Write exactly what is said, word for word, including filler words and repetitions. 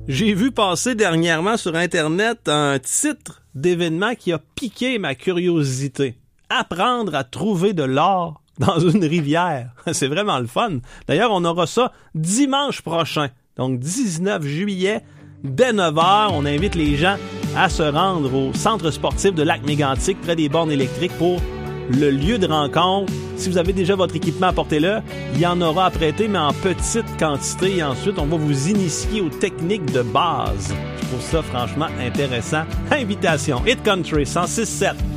J'ai vu passer dernièrement sur Internet un titre d'événement qui a piqué ma curiosité. Apprendre à trouver de l'or dans une rivière. C'est vraiment le fun. D'ailleurs, on aura ça dimanche prochain. Donc, dix-neuf juillet, dès neuf heures, on invite les gens à se rendre au centre sportif de Lac-Mégantic, près des bornes électriques, pour le lieu de rencontre. Si vous avez déjà votre équipement, apportez-le. Il y en aura à prêter, mais en petite quantité. Et ensuite, on va vous initier aux techniques de base. Je trouve ça franchement intéressant. Invitation Hit Country cent six sept.